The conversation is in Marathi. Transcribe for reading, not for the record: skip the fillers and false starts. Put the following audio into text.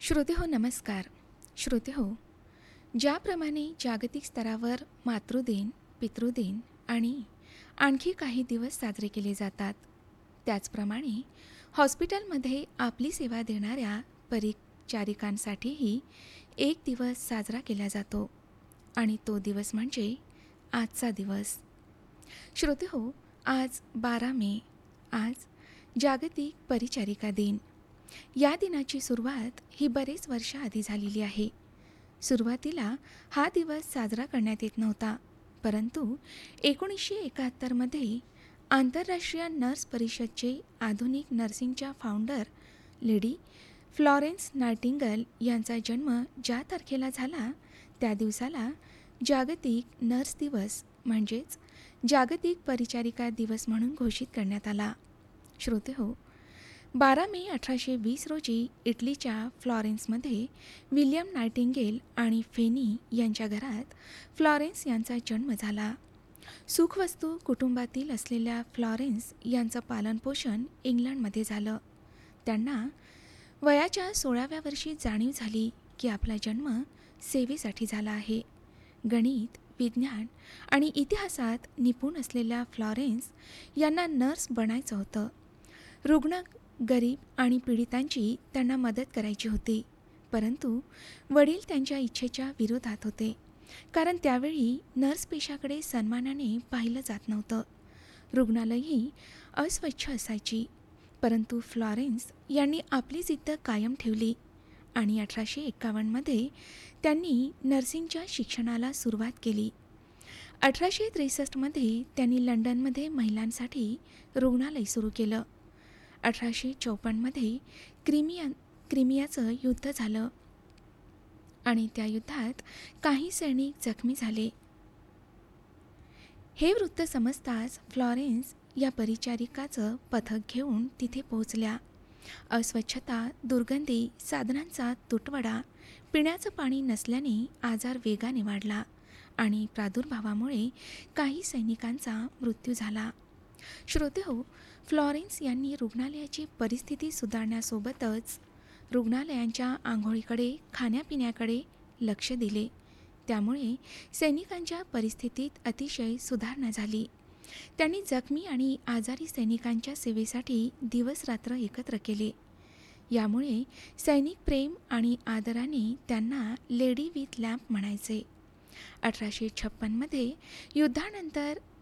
श्रोतेहो नमस्कार. श्रोतेहो, ज्याप्रमाणे जागतिक स्तरावर मातृदिन, पितृदिन आणि आणखी काही दिवस साजरे केले जातात, त्याचप्रमाणे हॉस्पिटलमध्ये आपली सेवा देणाऱ्या परिचारिकांसाठीही एक दिवस साजरा केला जातो आणि तो दिवस म्हणजे आजचा दिवस. श्रोतेहो, आज 12 मे, आज जागतिक परिचारिका दिन. या दिनाची सुरुवात ही बरेच वर्षाआधी झालेली आहे. सुरुवातीला हा दिवस साजरा करण्यात येत नव्हता, परंतु 1971मध्ये आंतरराष्ट्रीय नर्स परिषदचे आधुनिक नर्सिंगच्या फाउंडर लेडी फ्लॉरेन्स नायटिंगेल यांचा जन्म ज्या तारखेला झाला, त्या दिवसाला जागतिक नर्स दिवस म्हणजेच जागतिक परिचारिका दिवस म्हणून घोषित करण्यात आला. श्रोतेहो, 12 मे 1820 रोजी इटलीच्या फ्लॉरेन्समध्ये विल्यम नायटिंगेल आणि फेनी यांच्या घरात फ्लॉरेन्स यांचा जन्म झाला. सुखवस्तू कुटुंबातील असलेल्या फ्लॉरेन्स यांचं पालनपोषण इंग्लंडमध्ये झालं. त्यांना वयाच्या 16व्या वर्षी जाणीव झाली की आपला जन्म सेवेसाठी झाला आहे. गणित, विज्ञान आणि इतिहासात निपुण असलेल्या फ्लॉरेन्स यांना नर्स बनायचं होतं. रुग्ण, गरीब आणि पीडितांची त्यांना मदत करायची होती, परंतु वडील त्यांच्या इच्छेच्या विरोधात होते, कारण त्यावेळी नर्स पेशाकडे सन्मानाने पाहिलं जात नव्हतं. रुग्णालयही अस्वच्छ असायची, परंतु फ्लॉरेन्स यांनी आपली जिद्द कायम ठेवली आणि 1851मध्ये त्यांनी नर्सिंगच्या शिक्षणाला सुरुवात केली. 1863मध्ये त्यांनी लंडनमध्ये महिलांसाठी रुग्णालय सुरू केलं. 1854मध्ये क्रिमियाचं युद्ध झालं आणि त्या युद्धात काही सैनिक जखमी झाले. हे वृत्त समजताच फ्लॉरेन्स या परिचारिकाचं पथक घेऊन तिथे पोहोचल्या. अस्वच्छता, दुर्गंधी, साधनांचा तुटवडा, पिण्याचं पाणी नसल्याने आजार वेगाने वाढला आणि प्रादुर्भावामुळे काही सैनिकांचा मृत्यू झाला. श्रोतेहो, फ्लॉरेन्स यांनी रुग्णालयाची परिस्थिती सुधारण्यासोबतच रुग्णालयांच्या आंघोळीकडे, खाण्यापिण्याकडे लक्ष दिले. त्यामुळे सैनिकांच्या परिस्थितीत अतिशय सुधारणा झाली. त्यांनी जखमी आणि आजारी सैनिकांच्या सेवेसाठी दिवसरात्र एकत्र केले. यामुळे सैनिक प्रेम आणि आदराने त्यांना लेडी विथ लॅम्प म्हणायचे. 1856मध्ये युद्धानंतर